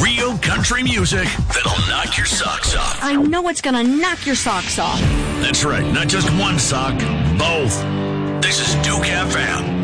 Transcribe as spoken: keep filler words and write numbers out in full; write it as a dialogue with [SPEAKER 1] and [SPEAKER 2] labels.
[SPEAKER 1] Real country music that'll knock your socks off.
[SPEAKER 2] I know it's gonna knock your socks off.
[SPEAKER 1] That's right, not just one sock, both. This is Duke F M.